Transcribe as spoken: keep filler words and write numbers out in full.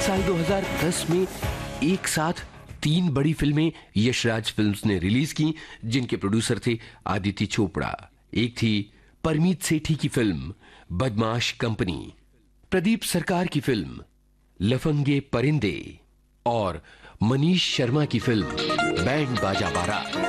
साल दो हज़ार दस में एक साथ तीन बड़ी फिल्में यशराज फिल्म्स ने रिलीज की, जिनके प्रोड्यूसर थे आदित्य चोपड़ा। एक थी परमीत सेठी की फिल्म बदमाश कंपनी, प्रदीप सरकार की फिल्म लफंगे परिंदे और मनीष शर्मा की फिल्म बैंड बाजा बारात।